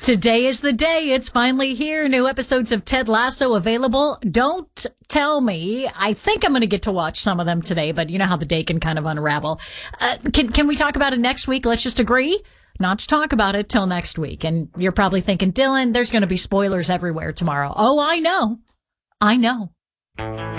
Today is the day. It's finally here. New episodes of Ted Lasso available. Don't tell me. I think I'm going to get to watch some of them today, but you know how the day can kind of unravel. Can we talk about it next week? Let's just agree not to talk about it till next week. And you're probably thinking, Dylan, there's going to be spoilers everywhere tomorrow. Oh, I know.